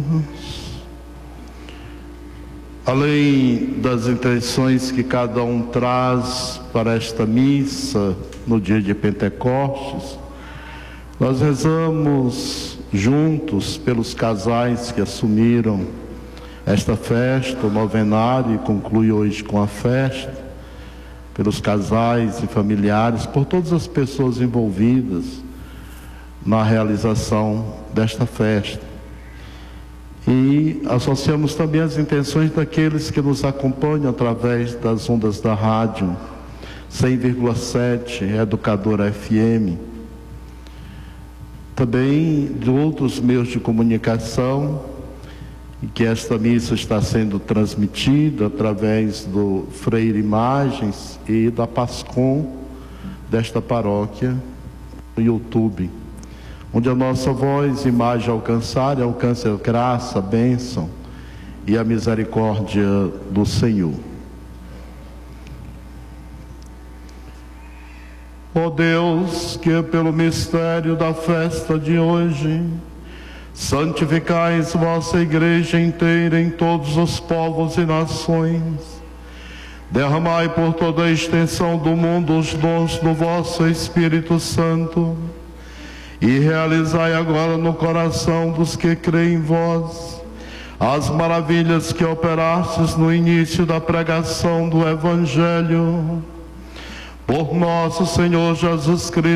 Além das intenções que cada um traz para esta missa no dia de Pentecostes, nós rezamos juntos pelos casais que assumiram esta festa, o novenário, e conclui hoje com a festa, pelos casais e familiares, por todas as pessoas envolvidas na realização desta festa. E associamos também as intenções daqueles que nos acompanham através das ondas da rádio 100,7 Educadora FM, também de outros meios de comunicação, e que esta missa está sendo transmitida através do Freire Imagens e da Pascom desta paróquia no YouTube, onde a nossa voz e imagem alcance a graça, a bênção e a misericórdia do Senhor. Ó Deus, que pelo mistério da festa de hoje santificais vossa igreja inteira em todos os povos e nações, derramai por toda a extensão do mundo os dons do vosso Espírito Santo, e realizai agora no coração dos que creem em vós as maravilhas que operastes no início da pregação do Evangelho. Por nosso Senhor Jesus Cristo,